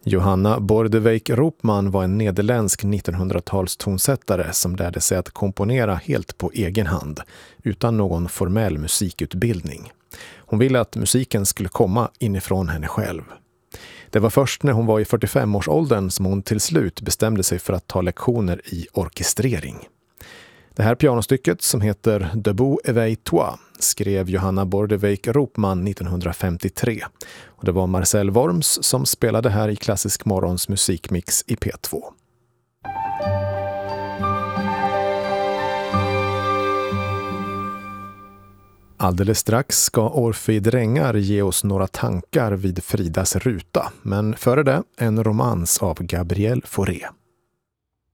Johanna Bordewijk-Roopman var en nederländsk 1900-tals tonsättare som lärde sig att komponera helt på egen hand, utan någon formell musikutbildning. Hon ville att musiken skulle komma inifrån henne själv. Det var först när hon var i 45-årsåldern som hon till slut bestämde sig för att ta lektioner i orkestrering. Det här pianostycket, som heter Debout éveille toi, skrev Johanna Bordewijk-Roopman 1953. Och det var Marcel Worms som spelade här i Klassisk Morgons musikmix i P2. Alldeles strax ska Orfei Drängar ge oss några tankar vid Fridas ruta. Men före det en romans av Gabriel Fauré.